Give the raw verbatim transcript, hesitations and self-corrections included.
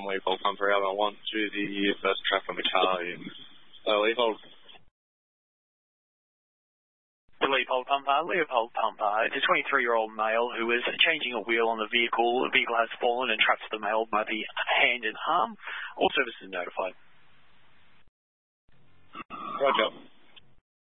Leopold Pumper out. I want to do the first track on the car in uh, Leopold. The Leopold Pumper, Leopold Pumper, it's a twenty-three-year-old male who is changing a wheel on the vehicle. The vehicle has fallen and traps the male by the hand and arm. All services notified. Roger.